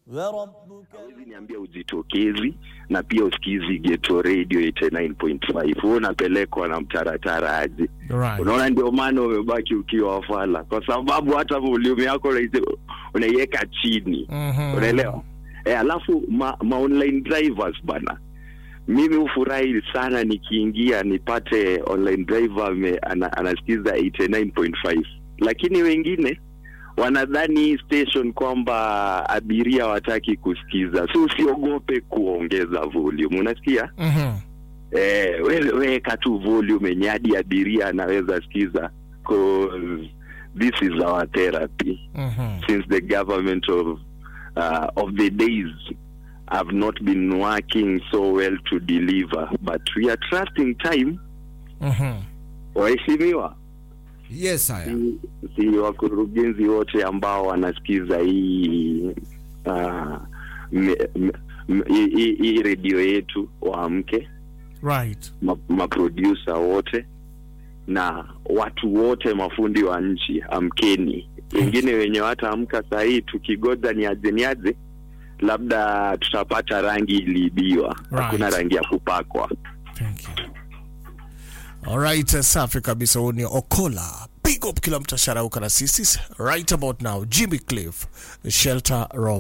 Hawezi niambia ujitokezi na pia usikizi Ghetto Radio 89.5. Wewe unapelekwa na mtaratara aje? Right. Unaona ndio maana umebaki ukiwa wafala kwa sababu hata volume yako unaiweka chini. Unaelewa? Alafu online drivers bana. Mimi ufurahi sana nikiingia nipate online driver anasikiza 89.5. Lakini wengine wanadhani station kwamba abiria wataki kusikiza. So usiogope kuongeza volume. Unasikia? Wewe katu volume yenye hadi abiria anaweza sikiza, cause this is our therapy. Since the government of the days have not been working so well to deliver, but we are trusting time. Waheshimiwa. Yes, I am. Si wakurugenzi wote ambao wanasikiza hii hii radio yetu waamke. Right. Producer wote na watu wote mafundi wa nchi amkeni. Wengine wenye wataamka saa hii tukigoza ni aje labda tutapata rangi iliibiwa. Hakuna rangi ya kupakwa. Thank you. Alright, safi kabisa. Ni Okola. Big up kila mtu sharauka na sisi. Right about now, Jimmy Cliff, Shelter Rock.